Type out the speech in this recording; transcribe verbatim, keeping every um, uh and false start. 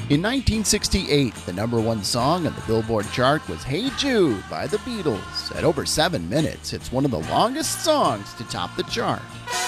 In nineteen sixty-eight, the number one song on the Billboard chart was Hey Jude by the Beatles. At over seven minutes, it's one of the longest songs to top the chart.